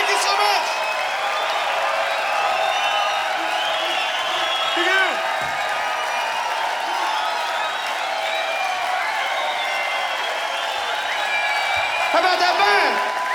Thank you so much. Big hand. How about that band?